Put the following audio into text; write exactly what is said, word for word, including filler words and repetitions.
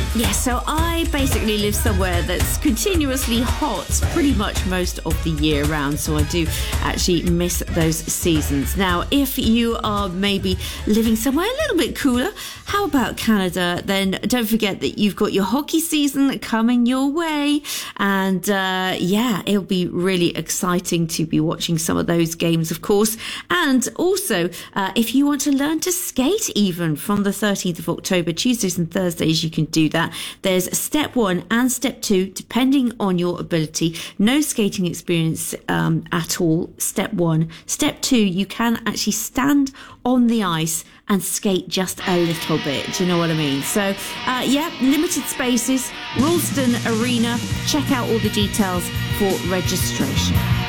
Yeah, so I basically live somewhere that's continuously hot pretty much most of the year round, so I do actually miss those seasons. Now, if you are maybe living somewhere a little bit cooler, how about Canada? Then don't forget that you've got your hockey season coming your way, and uh, yeah, it'll be really exciting to be watching some of those games, of course. And also, uh, if you want to learn to skate even from the thirteenth of October, Tuesdays and Thursdays, you can do that. There's step one and step two, depending on your ability. No skating experience um, at all. Step one. Step two, you can actually stand on the ice and skate just a little bit. Do you know what I mean? So, uh, yeah, limited spaces, Ralston Arena. Check out all the details for registration.